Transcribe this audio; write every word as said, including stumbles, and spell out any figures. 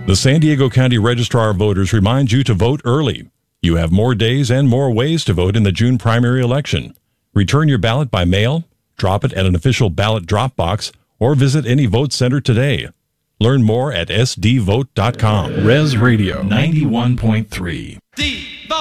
The San Diego County Registrar of Voters reminds you to vote early. You have more days and more ways to vote in the June primary election. Return your ballot by mail, drop it at an official ballot drop box, or visit any vote center today. Learn more at s d vote dot com. Res Radio ninety-one point three.